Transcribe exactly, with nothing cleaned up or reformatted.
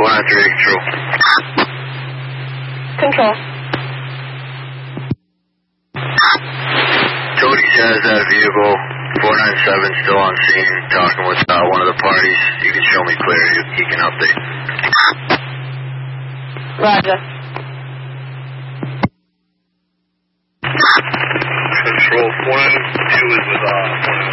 four nine three, control. Control. Cody says that vehicle, four nine seven, still on scene, talking with uh, one of the parties. You can show me clear, he, he can update. Roger. Control, four nine two is with uh,